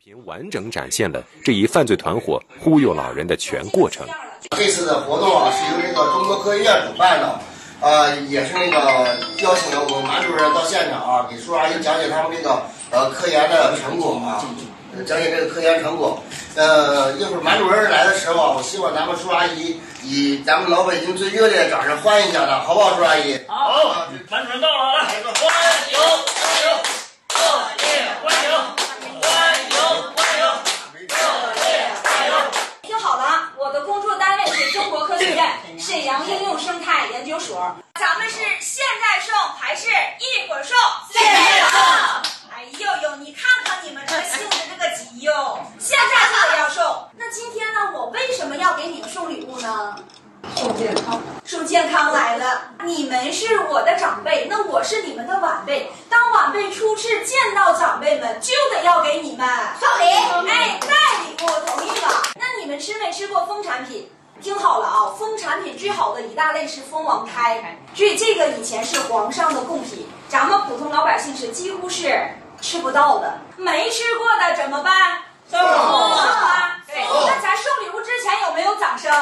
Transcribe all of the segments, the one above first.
频完整展现了这一犯罪团伙忽悠老人的全过程。 这次的活动啊，是由这个中国科学院主办的，也是邀请了我们马主任到现场啊，给叔叔阿姨讲解他们这个科研的成果啊，讲解这个科研成果。一会儿马主任来的时候啊，我希望咱们叔叔阿姨以咱们老北京最热烈的掌声欢迎一下他，好不好，叔叔阿姨？ 好，马主任到了，来，欢迎欢迎，热烈欢迎。 听好了啊，我的工作单位是中国科学院沈阳应用生态研究所。咱们是现在送还是一会儿送？现在送。哎呦呦，你看看你们这个性子这个急哟，现在就得要送。那今天呢，我为什么要给你们送礼物呢？送健康，送健康来了。你们是我的长辈，那我是你们的晚辈。当晚辈初次见到长辈们，就得要给你们送礼。哎，带礼物，同意了。那你们吃没吃过蜂产品？听好了啊，蜂产品最好的一大类是蜂王胎，所以这个以前是皇上的贡品，咱们普通老百姓是几乎是吃不到的。没吃过的怎么办？送啊！那咱送礼物之前有没有掌声？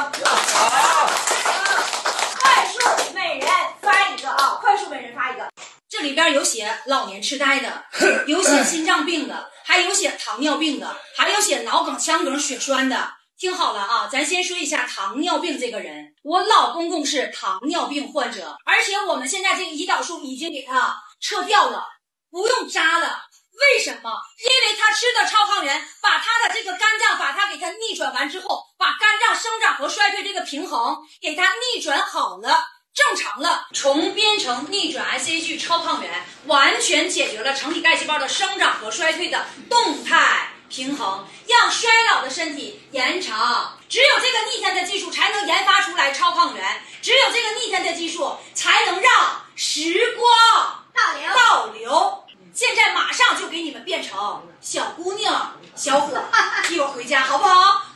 快速每人发一个啊！快速每人发一个。 这里边有写老年痴呆的，有写心脏病的，还有写糖尿病的，还有写脑梗、腔梗、血栓的。听好了啊，咱先说一下糖尿病这个人。我老公公是糖尿病患者，而且我们现在这个胰岛素已经给他撤掉了，不用扎了。为什么？因为他吃的超抗原把他的这个肝脏把它给他逆转完之后，把肝脏生长和衰退这个平衡给他逆转好了，正常了，重编程逆转 ICG 超抗原，完全解决了成体干细胞的生长和衰退的动态平衡，让衰老的身体延长。只有这个逆天的技术才能研发出来超抗原，只有这个逆天的技术才能让时光倒流。现在马上就给你们变成小姑娘、小伙，一会儿回家好不好？